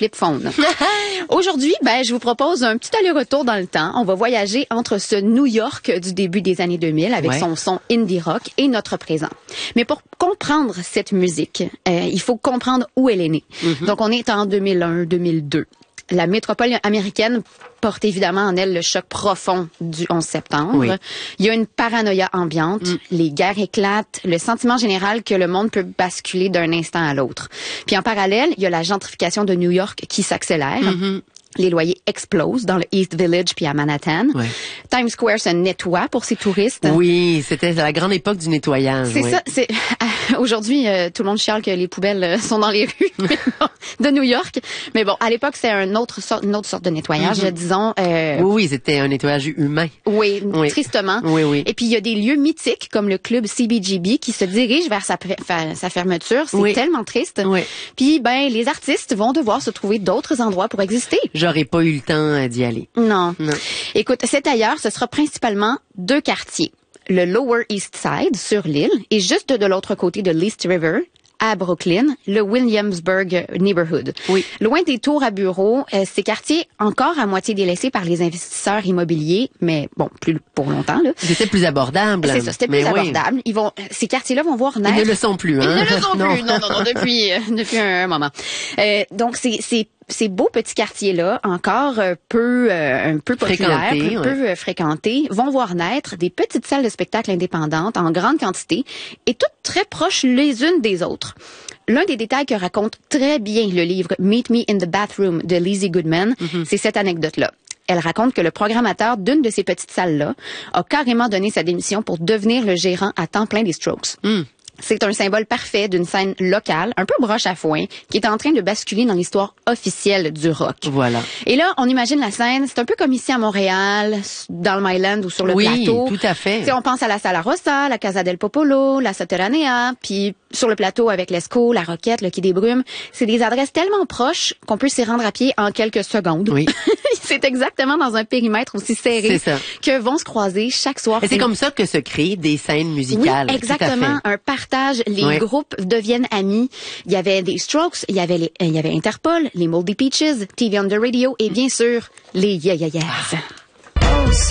flip phone. Aujourd'hui, je vous propose un petit aller-retour dans le temps. On va voyager entre ce New York du début des années 2000 avec son son indie rock et notre présent. Mais pour comprendre cette musique, il faut comprendre où elle est née. Donc, on est en 2001-2002. La métropole américaine porte évidemment en elle le choc profond du 11 septembre. Oui. Il y a une paranoïa ambiante, les guerres éclatent, le sentiment général que le monde peut basculer d'un instant à l'autre. Puis en parallèle, il y a la gentrification de New York qui s'accélère. Les loyers explosent dans le East Village puis à Manhattan. Ouais. Times Square se nettoie pour ses touristes. Oui, c'était la grande époque du nettoyage. C'est ça. Aujourd'hui, tout le monde chiale que les poubelles sont dans les rues de New York. Mais bon, à l'époque, c'était une autre sorte de nettoyage, disons. Oui, c'était un nettoyage humain. Oui, tristement. Oui. Et puis, il y a des lieux mythiques comme le club CBGB qui se dirige vers sa fermeture. C'est tellement triste. Oui. Puis, les artistes vont devoir se trouver d'autres endroits pour exister. J'aurais pas eu le temps d'y aller. Non. Écoute, cet ailleurs, ce sera principalement 2 quartiers. Le Lower East Side, sur l'île, et juste de l'autre côté de l'East River, à Brooklyn, le Williamsburg Neighborhood. Oui. Loin des tours à bureaux, ces quartiers encore à moitié délaissés par les investisseurs immobiliers, mais plus pour longtemps, là. C'était plus abordable. C'est ça, c'était plus abordable. Ces quartiers-là vont voir naître. Ils ne le sont plus, hein. Ils ne le sont plus. Non, depuis un moment. Donc, ces beaux petits quartiers-là, encore un peu populaires, peu fréquentés, vont voir naître des petites salles de spectacle indépendantes en grande quantité et toutes très proches les unes des autres. L'un des détails que raconte très bien le livre Meet Me in the Bathroom de Lizzie Goodman, c'est cette anecdote-là. Elle raconte que le programmateur d'une de ces petites salles-là a carrément donné sa démission pour devenir le gérant à temps plein des Strokes. C'est un symbole parfait d'une scène locale, un peu broche à foin, qui est en train de basculer dans l'histoire officielle du rock. Voilà. Et là, on imagine la scène, c'est un peu comme ici à Montréal, dans le Myland ou sur le plateau. Oui, tout à fait. T'sais, on pense à la Sala Rossa, la Casa del Popolo, la Sotterranea, puis sur le plateau avec l'Esco, la Roquette, le Quai des Brumes. C'est des adresses tellement proches qu'on peut s'y rendre à pied en quelques secondes. Oui. C'est exactement dans un périmètre aussi serré que vont se croiser chaque soir. Et c'est comme ça que se créent des scènes musicales. Oui, exactement. Un partage. Les groupes deviennent amis. Il y avait des Strokes, il y avait Interpol, les Moldy Peaches, TV on the Radio et bien sûr les Yeah Yeah Yeahs.